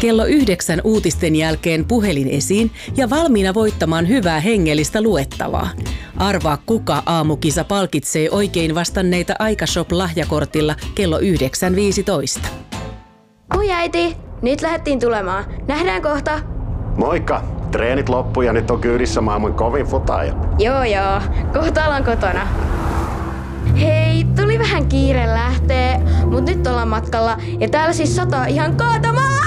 Kello 9 uutisten jälkeen puhelin esiin ja valmiina voittamaan hyvää hengellistä luettavaa. Arvaa, kuka aamukisa palkitsee oikein vastanneita Aikashop-lahjakortilla kello 9.15. Moi äiti, nyt lähdettiin tulemaan. Nähdään kohta. Moikka! Treenit loppu ja nyt on kyydissä maailman kovin futaaja. Joo, kohta ollaan kotona. Hei, tuli vähän kiire lähtee, mut nyt ollaan matkalla ja täällä siis sataa ihan kaatamalla!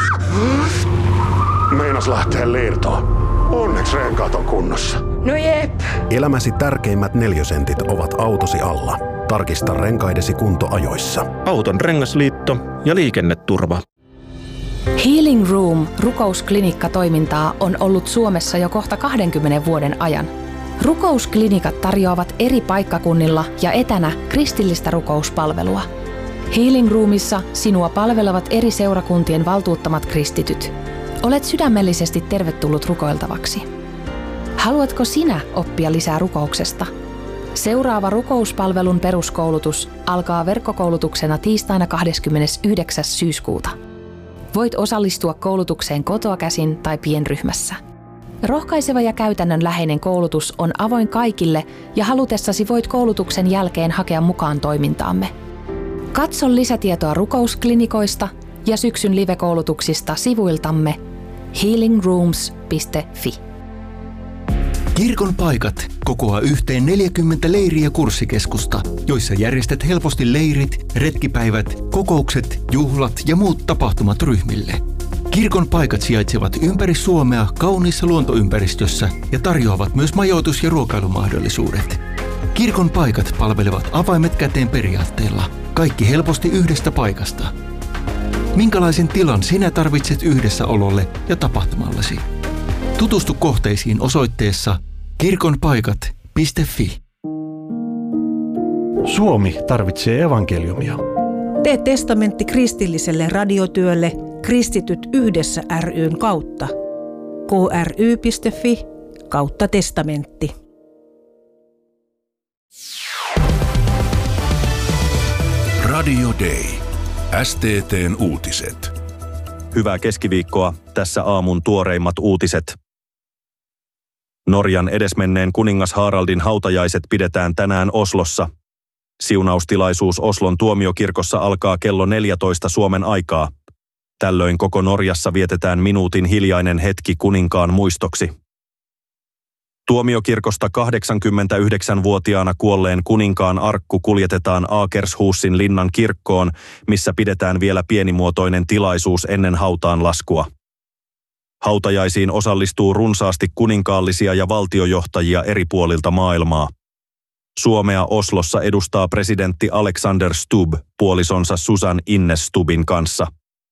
Meinas lähtee liirtoon. Onneksi renkaat on kunnossa. No jep. Elämäsi tärkeimmät 4 sentit ovat autosi alla. Tarkista renkaidesi kunto ajoissa. Auton rengasliitto ja liikenneturva. Healing Room rukousklinikka-toimintaa on ollut Suomessa jo kohta 20 vuoden ajan. Rukousklinikat tarjoavat eri paikkakunnilla ja etänä kristillistä rukouspalvelua. Healing Roomissa sinua palvelevat eri seurakuntien valtuuttamat kristityt. Olet sydämellisesti tervetullut rukoiltavaksi. Haluatko sinä oppia lisää rukouksesta? Seuraava rukouspalvelun peruskoulutus alkaa verkkokoulutuksena tiistaina 29. syyskuuta. Voit osallistua koulutukseen kotoa käsin tai pienryhmässä. Rohkaiseva ja käytännönläheinen koulutus on avoin kaikille ja halutessasi voit koulutuksen jälkeen hakea mukaan toimintaamme. Katso lisätietoa rukousklinikoista ja syksyn live-koulutuksista sivuiltamme healingrooms.fi. Kirkon paikat kokoaa yhteen 40 leiri- ja kurssikeskusta, joissa järjestät helposti leirit, retkipäivät, kokoukset, juhlat ja muut tapahtumat ryhmille. Kirkon paikat sijaitsevat ympäri Suomea kauniissa luontoympäristössä ja tarjoavat myös majoitus- ja ruokailumahdollisuudet. Kirkon paikat palvelevat avaimet käteen periaatteella. Kaikki helposti yhdestä paikasta. Minkälaisen tilan sinä tarvitset yhdessäololle ja tapahtumallesi? Tutustu kohteisiin osoitteessa kirkonpaikat.fi. Suomi tarvitsee evankeliumia. Tee testamentti kristilliselle radiotyölle Kristityt yhdessä ry:n kautta. kry.fi/testamentti. Radio Day. STT:n uutiset. Hyvää keskiviikkoa, tässä aamun tuoreimmat uutiset. Norjan edesmenneen kuningas Haraldin hautajaiset pidetään tänään Oslossa. Siunaustilaisuus Oslon tuomiokirkossa alkaa kello 14 Suomen aikaa. Tällöin koko Norjassa vietetään minuutin hiljainen hetki kuninkaan muistoksi. Tuomiokirkosta 89-vuotiaana kuolleen kuninkaan arkku kuljetetaan Akershusin linnan kirkkoon, missä pidetään vielä pienimuotoinen tilaisuus ennen hautaan laskua. Hautajaisiin osallistuu runsaasti kuninkaallisia ja valtiojohtajia eri puolilta maailmaa. Suomea Oslossa edustaa presidentti Alexander Stubb puolisonsa Susan Ines Stubbin kanssa.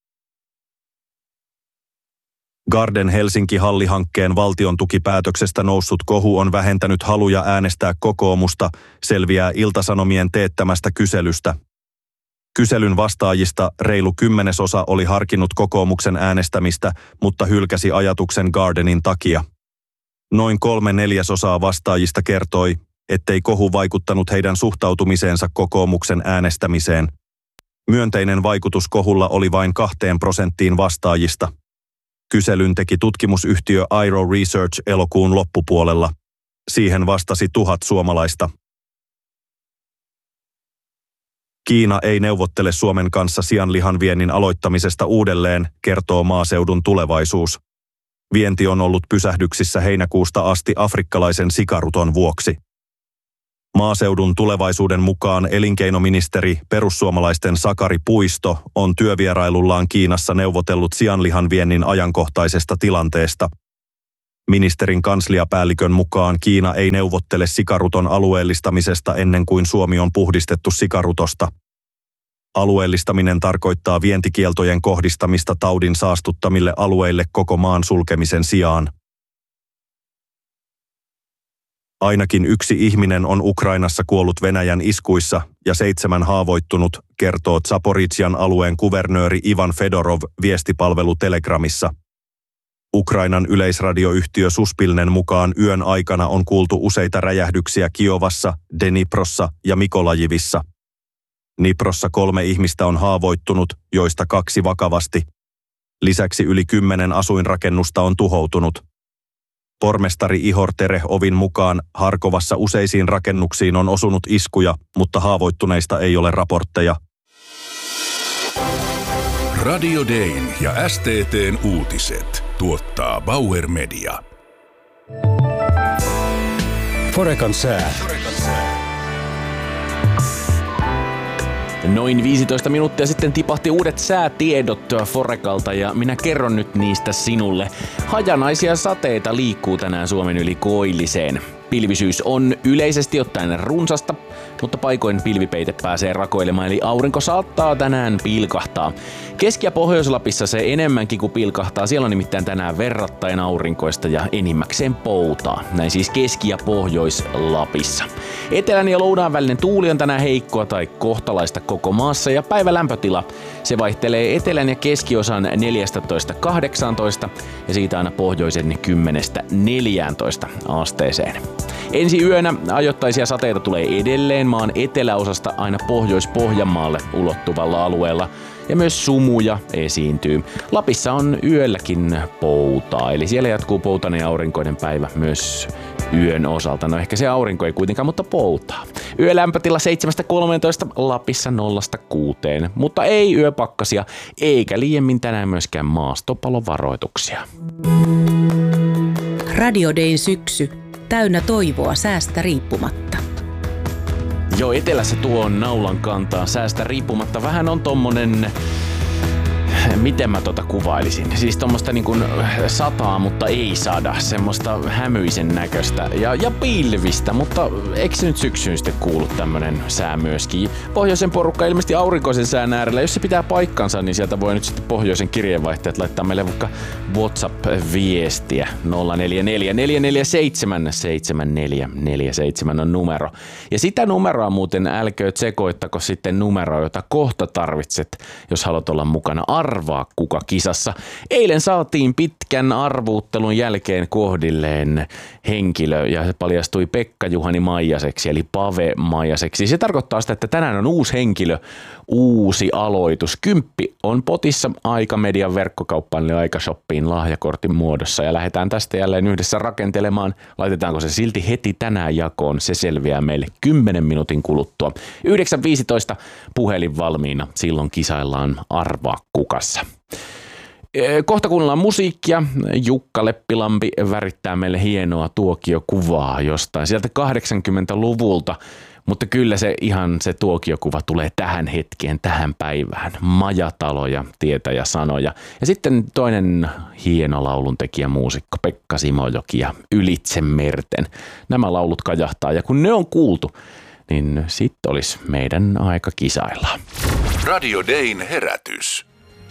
Garden Helsinki-hallihankkeen valtion tukipäätöksestä noussut kohu on vähentänyt haluja äänestää kokoomusta, selviää Ilta-Sanomien teettämästä kyselystä. Kyselyn vastaajista reilu 10% oli harkinnut kokoomuksen äänestämistä, mutta hylkäsi ajatuksen Gardenin takia. Noin 3/4 vastaajista kertoi, ettei kohu vaikuttanut heidän suhtautumiseensa kokoomuksen äänestämiseen. Myönteinen vaikutus kohulla oli vain 2% vastaajista. Kyselyn teki tutkimusyhtiö Airo Research elokuun loppupuolella. Siihen vastasi 1000 suomalaista. Kiina ei neuvottele Suomen kanssa sianlihan viennin aloittamisesta uudelleen, kertoo Maaseudun Tulevaisuus. Vienti on ollut pysähdyksissä heinäkuusta asti afrikkalaisen sikaruton vuoksi. Maaseudun Tulevaisuuden mukaan elinkeinoministeri perussuomalaisten Sakari Puisto on työvierailullaan Kiinassa neuvotellut sianlihan viennin ajankohtaisesta tilanteesta. Ministerin kansliapäällikön mukaan Kiina ei neuvottele sikaruton alueellistamisesta ennen kuin Suomi on puhdistettu sikarutosta. Alueellistaminen tarkoittaa vientikieltojen kohdistamista taudin saastuttamille alueille koko maan sulkemisen sijaan. Ainakin 1 ihminen on Ukrainassa kuollut Venäjän iskuissa ja 7 haavoittunut, kertoo Zaporizhian alueen kuvernööri Ivan Fedorov viestipalvelu Telegramissa. Ukrainan yleisradioyhtiö Suspilnen mukaan yön aikana on kuultu useita räjähdyksiä Kiovassa, Dniprossa ja Mikolajivissa. Dniprossa 3 ihmistä on haavoittunut, joista 2 vakavasti. Lisäksi yli 10 asuinrakennusta on tuhoutunut. Pormestari Ihor Tereh-Ovin mukaan Harkovassa useisiin rakennuksiin on osunut iskuja, mutta haavoittuneista ei ole raportteja. Radio Dayn ja STT:n uutiset tuottaa Bauer Media. Forecan sää. Noin 15 minuuttia sitten tipahti uudet säätiedot Forecalta ja minä kerron nyt niistä sinulle. Hajanaisia sateita liikkuu tänään Suomen yli koilliseen. Pilvisyys on yleisesti ottaen runsasta, mutta paikoin pilvipeite pääsee rakoilemaan, eli aurinko saattaa tänään pilkahtaa. Keski- ja Pohjois-Lapissa se enemmänkin kuin pilkahtaa. Siellä on nimittäin tänään verrattain aurinkoista ja enimmäkseen poutaa. Näin siis Keski- ja Pohjois-Lapissa. Etelän ja lounaan välinen tuuli on tänään heikkoa tai kohtalaista koko maassa ja päivän lämpötila. Se vaihtelee etelän ja keskiosan 14-18 ja siitä aina pohjoisen 10-14 asteeseen. Ensi yönä ajoittaisia sateita tulee edelleen maan eteläosasta aina Pohjois-Pohjanmaalle ulottuvalla alueella ja myös sumuja esiintyy. Lapissa on yölläkin poutaa, eli siellä jatkuu poutainen ja aurinkoinen päivä myös yön osalta. No ehkä se aurinko ei kuitenkaan, mutta poutaa. Yölämpötila 7-13, Lapissa 0-6, mutta ei yöpakkasia eikä liiemmin tänään myöskään maastopalovaroituksia. Radio Dayn syksy. Täynnä toivoa säästä riippumatta. Jo etelässä tuo naulan kantaa säästä riippumatta. Vähän on tommonen, miten mä kuvailisin? Siis tommoista niin kuin sataa, mutta ei sada. Semmoista hämyisen näköistä ja pilvistä, mutta eikö se nyt syksyyn sitten kuulu tämmönen sää myöskin? Pohjoisen porukka ilmeisesti aurinkoisen sään äärellä. Jos se pitää paikkansa, niin sieltä voi nyt sitten pohjoisen kirjeenvaihtajat laittaa meille vaikka WhatsApp-viestiä. 044 447 7447 on numero. Ja sitä numeroa muuten älköö sekoittako sitten numeroa, jota kohta tarvitset, jos haluat olla mukana Arvaa kuka -kisassa. Eilen saatiin pitkän arvuuttelun jälkeen kohdilleen henkilö ja se paljastui Pekka-Juhani Maijaseksi eli Pave Maijaseksi. Se tarkoittaa sitä, että tänään on uusi henkilö, uusi aloitus. 10 on potissa Aika-median verkkokauppaan eli Aika-shoppiin lahjakortin muodossa ja lähdetään tästä jälleen yhdessä rakentelemaan. Laitetaanko se silti heti tänään jakoon? Se selviää meille 10 minuutin kuluttua. 9.15 puhelin valmiina. Silloin kisaillaan Arvaa kukassa. Kohta kuunnellaan musiikkia. Jukka Leppilampi värittää meille hienoa tuokiokuvaa jostain sieltä 80-luvulta. Mutta kyllä se tuokiokuva tulee tähän hetkeen, tähän päivään. Majataloja, tietä ja sanoja. Ja sitten toinen hieno lauluntekijä, muusikko Pekka Simojoki ja Ylitse merten. Nämä laulut kajahtaa ja kun ne on kuultu, niin sitten olisi meidän aika kisailla. Radio Dayn herätys.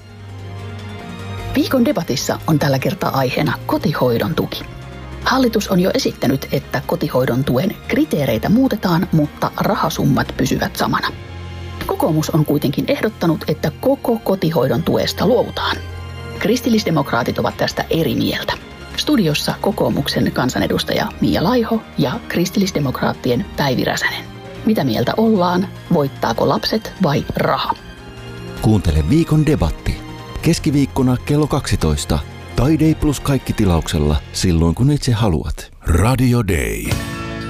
Viikon debatissa on tällä kertaa aiheena kotihoidon tuki. Hallitus on jo esittänyt, että kotihoidon tuen kriteereitä muutetaan, mutta rahasummat pysyvät samana. Kokoomus on kuitenkin ehdottanut, että koko kotihoidon tuesta luovutaan. Kristillisdemokraatit ovat tästä eri mieltä. Studiossa kokoomuksen kansanedustaja Mia Laiho ja kristillisdemokraattien Päivi Räsänen. Mitä mieltä ollaan? Voittaako lapset vai raha? Kuuntele viikon debatti. Keskiviikkona kello 12. Tai Day Plus kaikki tilauksella silloin kun itse haluat. Radio Day.